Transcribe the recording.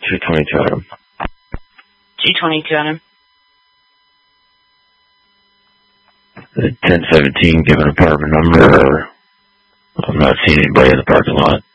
222 on him. 222 on him. 1017, give an apartment number. I'm not seeing anybody in the parking lot.